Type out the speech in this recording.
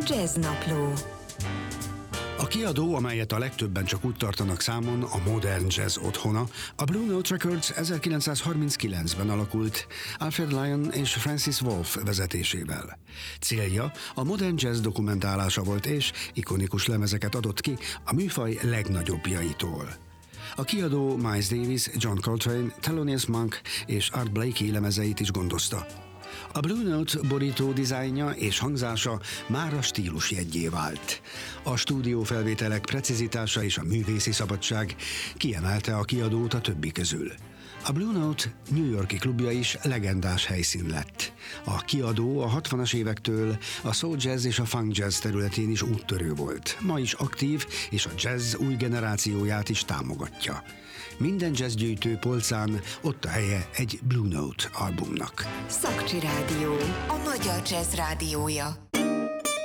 Jazznapló. A kiadó, amelyet a legtöbben csak úgy tartanak számon, a modern jazz otthona, a Blue Note Records 1939-ben alakult Alfred Lion és Francis Wolff vezetésével. Célja a modern jazz dokumentálása volt, és ikonikus lemezeket adott ki a műfaj legnagyobbjaitól. A kiadó Miles Davis, John Coltrane, Thelonious Monk és Art Blakey lemezeit is gondozta. A Blue Note borító dizájnja és hangzása már a stílus jeggyé vált. A stúdiófelvételek precizitása és a művészi szabadság kiemelte a kiadót a többi közül. A Blue Note New York-i klubja is legendás helyszín lett. A kiadó a 60-as évektől a soul jazz és a funk jazz területén is úttörő volt. Ma is aktív, és a jazz új generációját is támogatja. Minden jazzgyűjtő polcán ott a helye egy Blue Note albumnak. Szakcsi Rádió, a magyar jazz rádiója.